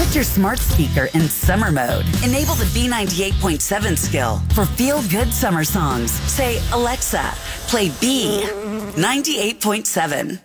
Put your smart speaker in summer mode. Enable the B98.7 skill for feel-good summer songs. Say, Alexa, play B98.7.